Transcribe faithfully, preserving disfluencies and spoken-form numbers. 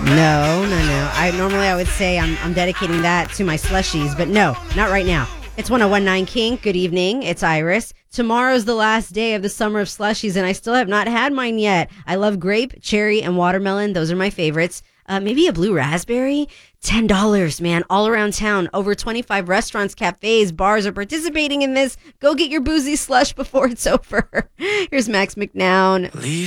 No, no, no. I normally I would say I'm I'm dedicating that to my slushies, but no, not right now. It's one oh one point nine Kink. Good evening. It's Iris. Tomorrow's the last day of the summer of slushies, and I still have not had mine yet. I love grape, cherry, and watermelon. Those are my favorites. Uh, maybe a blue raspberry? ten dollars, man, all around town. Over twenty-five restaurants, cafes, bars are participating in this. Go get your boozy slush before it's over. Here's Max McNown.